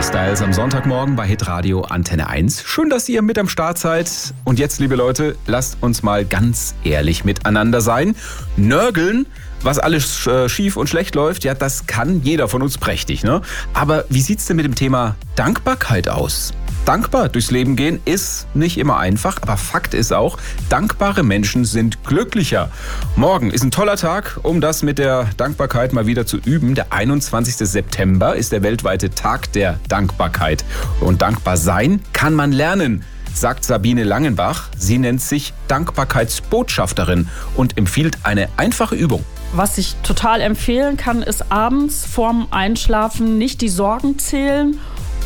Styles am Sonntagmorgen bei Hitradio Antenne 1. Schön, dass ihr mit am Start seid. Und jetzt, liebe Leute, lasst uns mal ganz ehrlich miteinander sein. Nörgeln, was alles schief und schlecht läuft, ja, das kann jeder von uns prächtig, ne? Aber wie sieht's denn mit dem Thema Dankbarkeit aus? Dankbar durchs Leben gehen ist nicht immer einfach, aber Fakt ist auch, dankbare Menschen sind glücklicher. Morgen ist ein toller Tag, um das mit der Dankbarkeit mal wieder zu üben. Der 21. September ist der weltweite Tag der Dankbarkeit. Und dankbar sein kann man lernen, sagt Sabine Langenbach. Sie nennt sich Dankbarkeitsbotschafterin und empfiehlt eine einfache Übung. Was ich total empfehlen kann, ist abends vorm Einschlafen nicht die Sorgen zählen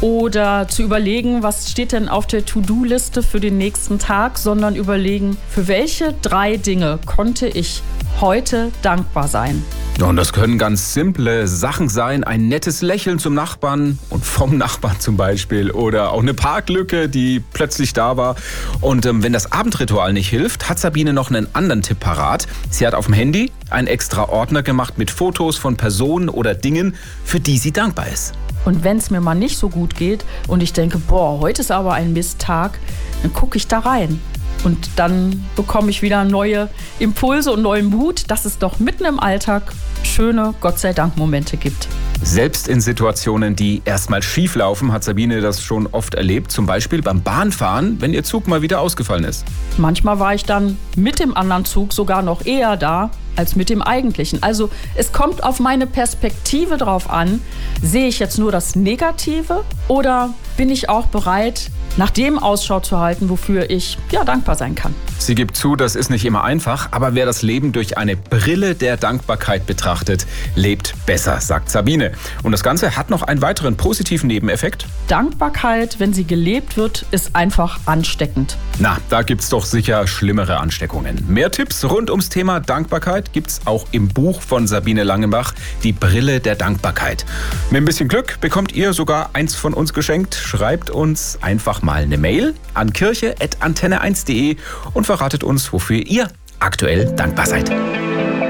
oder zu überlegen, was steht denn auf der To-Do-Liste für den nächsten Tag, sondern überlegen, für welche 3 Dinge konnte ich heute dankbar sein. Ja, und das können ganz simple Sachen sein. Ein nettes Lächeln zum Nachbarn und vom Nachbarn zum Beispiel. Oder auch eine Parklücke, die plötzlich da war. Und wenn das Abendritual nicht hilft, hat Sabine noch einen anderen Tipp parat. Sie hat auf dem Handy einen extra Ordner gemacht mit Fotos von Personen oder Dingen, für die sie dankbar ist. Und wenn es mir mal nicht so gut geht und ich denke, heute ist aber ein Misttag, dann gucke ich da rein. Und dann bekomme ich wieder neue Impulse und neuen Mut, dass es doch mitten im Alltag schöne, Gott sei Dank, Momente gibt. Selbst in Situationen, die erstmal schief laufen, hat Sabine das schon oft erlebt. Zum Beispiel beim Bahnfahren, wenn ihr Zug mal wieder ausgefallen ist. Manchmal war ich dann mit dem anderen Zug sogar noch eher da als mit dem eigentlichen. Also es kommt auf meine Perspektive drauf an, sehe ich jetzt nur das Negative oder bin ich auch bereit, nach dem Ausschau zu halten, wofür ich dankbar sein kann. Sie gibt zu, das ist nicht immer einfach, aber wer das Leben durch eine Brille der Dankbarkeit betrachtet, lebt besser, sagt Sabine. Und das Ganze hat noch einen weiteren positiven Nebeneffekt. Dankbarkeit, wenn sie gelebt wird, ist einfach ansteckend. Na, da gibt's doch sicher schlimmere Ansteckungen. Mehr Tipps rund ums Thema Dankbarkeit gibt's auch im Buch von Sabine Langenbach, Die Brille der Dankbarkeit. Mit ein bisschen Glück bekommt ihr sogar eins von uns geschenkt. Schreibt uns einfach mal eine Mail an kirche@antenne1.de und verratet uns, wofür ihr aktuell dankbar seid.